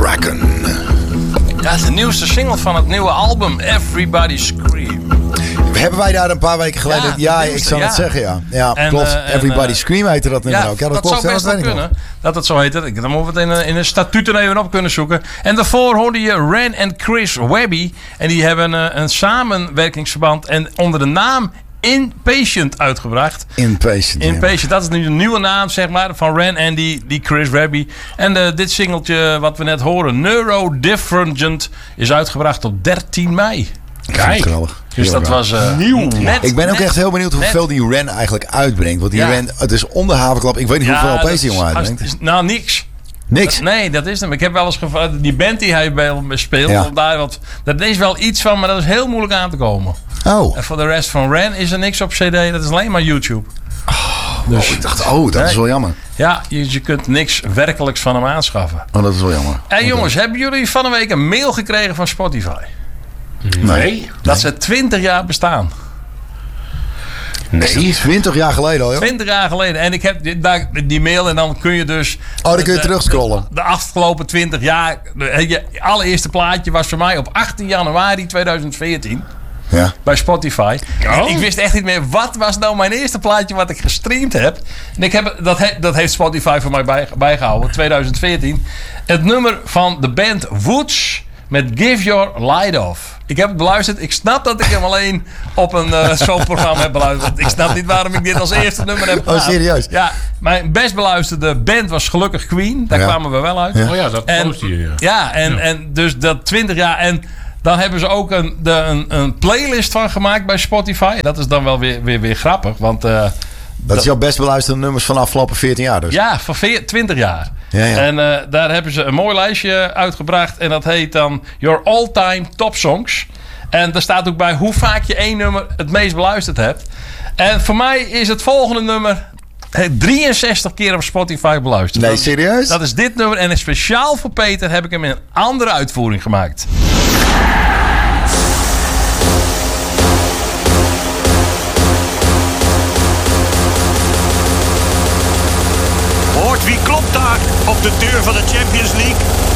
Kraken. Ja, de nieuwste single van het nieuwe album Everybody Scream. Hebben wij daar een paar weken geleden... Ja, ik zou het zeggen, ja. Ja, en, klopt. Everybody Scream heette dat nummer ook. Ja, dat klopt. Zou best wel kunnen. Dat het zo heet. Dan moeten we het in een statuten even op kunnen zoeken. En daarvoor hoorde je Ren en Chris Webby. En die hebben een samenwerkingsverband. En onder de naam Inpatient uitgebracht. Inpatient, dat is nu een nieuwe naam, zeg maar, van Ren en die Chris Webby. En dit singeltje wat we net horen, Neurodivergent, is uitgebracht op 13 mei. Kijk. Dus dat was nieuw. Ik ben ook echt heel benieuwd hoeveel die Ren eigenlijk uitbrengt. Want die Ren, het is onder havenklap. Ik weet niet hoeveel LP's die jongen uitbrengt. Nou, niks. Niks? Nee, dat is hem. Ik heb wel eens gevraagd, die band die hij speelt, dat is wel iets van, maar dat is heel moeilijk aan te komen. Oh. En voor de rest van Ren is er niks op CD, dat is alleen maar YouTube. Dus, ik dacht, dat is wel jammer. Ja, je kunt niks werkelijks van hem aanschaffen. Oh, dat is wel jammer. En jongens, hebben jullie van een week een mail gekregen van Spotify? Nee. Dat ze 20 jaar bestaan. Nee, 20 jaar geleden al, joh. 20 jaar geleden. En ik heb die mail en dan kun je dus... dan kun je terugscrollen. De afgelopen 20 jaar... Je allereerste plaatje was voor mij op 18 januari 2014. Ja. Bij Spotify. En ik wist echt niet meer, wat was nou mijn eerste plaatje wat ik gestreamd heb. En dat heeft Spotify voor mij bijgehouden. 2014. Het nummer van de band Woods met Give Your Light Off. Ik heb het beluisterd. Ik snap dat ik hem alleen op een zo'n programma heb beluisterd. Ik snap niet waarom ik dit als eerste nummer heb gedaan. Oh, serieus? Ja, mijn best beluisterde band was gelukkig Queen. Daar kwamen we wel uit. Ja. Oh ja, dat post je. Ja, en dus dat 20 jaar... En dan hebben ze ook een playlist van gemaakt bij Spotify. Dat is dan wel weer grappig. Want, dat is jouw best beluisterde nummers van de afgelopen 14 jaar dus? Ja, van 20 jaar. Ja. En daar hebben ze een mooi lijstje uitgebracht. En dat heet dan Your All-Time Top Songs. En daar staat ook bij hoe vaak je één nummer het meest beluisterd hebt. En voor mij is het volgende nummer 63 keer op Spotify beluisterd. Nee, serieus? Dat is dit nummer. En speciaal voor Peter heb ik hem in een andere uitvoering gemaakt. Hoort wie klopt daar op de deur van de Champions League?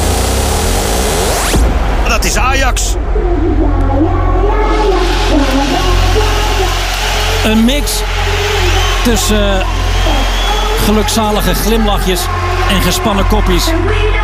Dat is Ajax. Een mix tussen gelukzalige glimlachjes en gespannen kopjes.